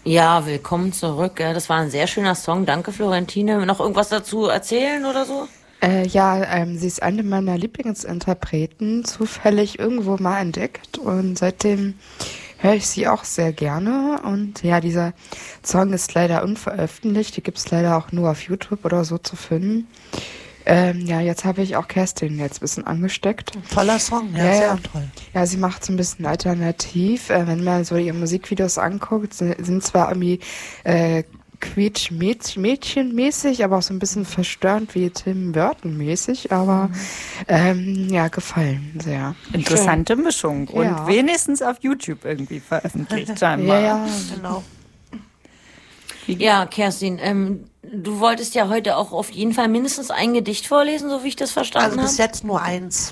Ja, willkommen zurück. Das war ein sehr schöner Song. Danke, Florentine. Noch irgendwas dazu erzählen oder so? Sie ist eine meiner Lieblingsinterpreten, zufällig irgendwo mal entdeckt und seitdem höre ich sie auch sehr gerne. Und ja, dieser Song ist leider unveröffentlicht, die gibt es leider auch nur auf YouTube oder so zu finden. Jetzt habe ich auch Kerstin jetzt ein bisschen angesteckt. Toller Song, ja, sehr toll. Ja, sie macht so ein bisschen alternativ. Wenn man so ihre Musikvideos anguckt, sind zwar irgendwie Quietsch-Mädchen-mäßig, aber auch so ein bisschen verstörend wie Tim Burton-mäßig, aber gefallen sehr. Interessante Mischung und Ja. wenigstens auf YouTube irgendwie veröffentlicht scheinbar. Ja, Genau. Ja, Kerstin, du wolltest ja heute auch auf jeden Fall mindestens ein Gedicht vorlesen, so wie ich das verstanden Also bis habe. jetzt nur eins.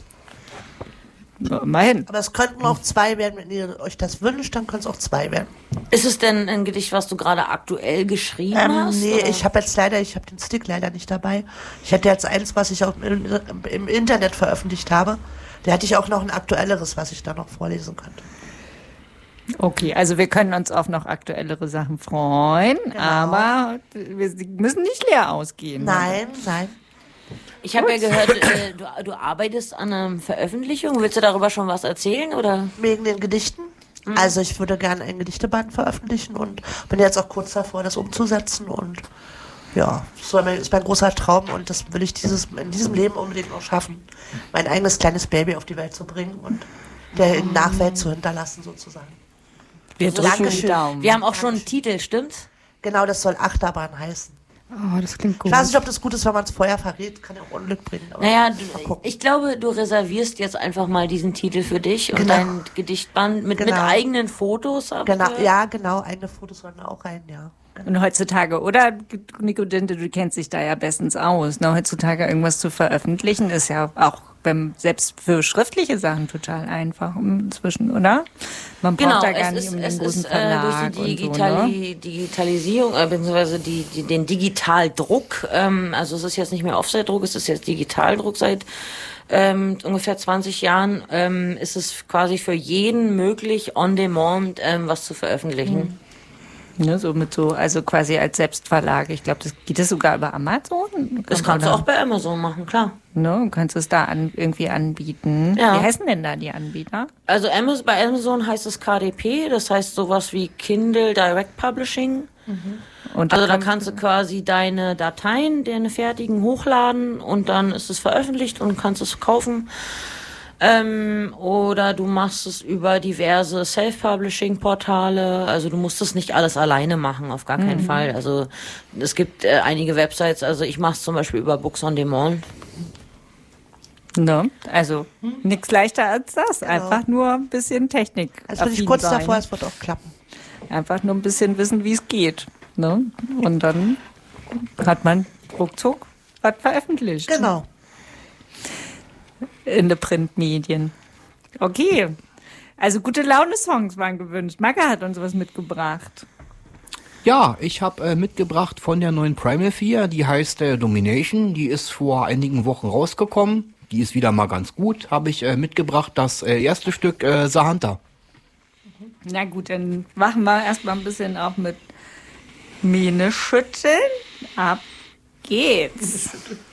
Immerhin. Aber es könnten auch zwei werden, wenn ihr euch das wünscht, dann können es auch zwei werden. Ist es denn ein Gedicht, was du gerade aktuell geschrieben hast? Nee, oder? ich habe den Stick leider nicht dabei. Ich hätte jetzt eins, was ich auch im Internet veröffentlicht habe. Da hätte ich auch noch ein aktuelleres, was ich da noch vorlesen könnte. Okay, also wir können uns auf noch aktuellere Sachen freuen, aber wir müssen nicht leer ausgehen. Nein. Ich habe ja gehört, du arbeitest an einer Veröffentlichung. Willst du darüber schon was erzählen, oder? Wegen den Gedichten. Also ich würde gerne ein Gedichteband veröffentlichen und bin jetzt auch kurz davor, das umzusetzen. Und ja, das ist mein großer Traum und das will ich in diesem Leben unbedingt noch schaffen. Mein eigenes kleines Baby auf die Welt zu bringen und der Nachwelt zu hinterlassen sozusagen. Wir drücken die Dankeschön. Daumen. Wir haben auch schon einen Titel, stimmt's? Genau, das soll Achterbahn heißen. Oh, das klingt gut. Ich weiß nicht, ob das gut ist, wenn man es vorher verrät. Kann ja auch Unglück bringen. Aber Naja, mal gucken. ich glaube, du reservierst jetzt einfach mal diesen Titel für dich und Genau. dein Gedichtband mit Genau. eigenen Fotos. Genau. Eigene Fotos sollen da auch rein, ja. Und heutzutage, oder Nico Dinte, du kennst dich da ja bestens aus. Ne? Heutzutage irgendwas zu veröffentlichen ist ja auch selbst für schriftliche Sachen total einfach inzwischen, oder? Man braucht Genau, da gar nicht um den großen Verlag durch die und so, ne? Digitalisierung, beziehungsweise den Digitaldruck, also es ist jetzt nicht mehr Offset-Druck, es ist jetzt Digitaldruck seit ungefähr 20 Jahren, ist es quasi für jeden möglich, on demand was zu veröffentlichen. Ne, also quasi als Selbstverlag. Ich glaube, geht das sogar über Amazon? Das kannst du auch bei Amazon machen, klar. Ne, du kannst es da irgendwie anbieten. Ja. Wie heißen denn da die Anbieter? Also bei Amazon heißt es KDP, das heißt sowas wie Kindle Direct Publishing. Und Also da kannst du quasi deine Dateien, deine fertigen, hochladen und dann ist es veröffentlicht und kannst es kaufen. Oder du machst es über diverse Self-Publishing-Portale. Also du musst es nicht alles alleine machen, auf gar keinen Fall. Also es gibt einige Websites, also ich mache es zum Beispiel über Books on Demand. Ne? Also nichts leichter als das. Genau. Einfach nur ein bisschen Technik. Also bin ich kurz davor, es wird auch klappen. Einfach nur ein bisschen wissen, wie es geht. Ne? Und dann hat man ruckzuck was veröffentlicht. Genau. In den Printmedien. Okay. Also gute Laune-Songs waren gewünscht. Magga hat uns was mitgebracht. Ja, ich habe mitgebracht von der neuen Primal 4, die heißt Domination, die ist vor einigen Wochen rausgekommen, die ist wieder mal ganz gut, habe ich mitgebracht, das erste Stück Sahanta. Na gut, dann machen wir erstmal ein bisschen auch mit Mähne schütteln. Ab geht's.